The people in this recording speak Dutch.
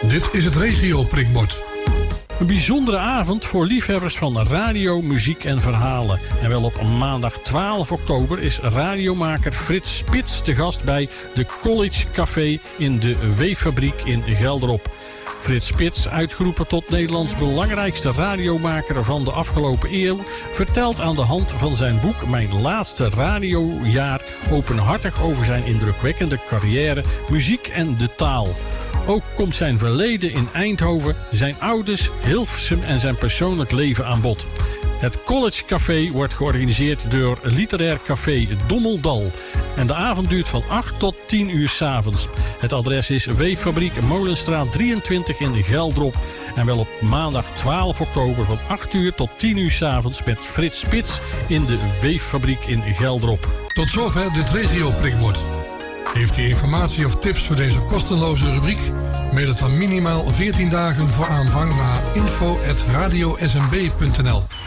Dit is het regio-prikbord. Een bijzondere avond voor liefhebbers van radio, muziek en verhalen. En wel op maandag 12 oktober is radiomaker Frits Spits te gast bij de College Café in de Weeffabriek in Gelderop. Frits Spits, uitgeroepen tot Nederlands belangrijkste radiomaker van de afgelopen eeuw, vertelt aan de hand van zijn boek Mijn Laatste Radiojaar openhartig over zijn indrukwekkende carrière, muziek en de taal. Ook komt zijn verleden in Eindhoven, zijn ouders, Hilversum en zijn persoonlijk leven aan bod. Het College Café wordt georganiseerd door Literair Café Dommeldal. En de avond duurt van 8 tot 10 uur 's avonds. Het adres is Weeffabriek Molenstraat 23 in Geldrop. En wel op maandag 12 oktober van 8 uur tot 10 uur 's avonds met Frits Spits in de Weeffabriek in Geldrop. Tot zover dit regio-prikbord. Heeft u informatie of tips voor deze kostenloze rubriek? Mail het dan minimaal 14 dagen voor aanvang naar info@radiosmb.nl.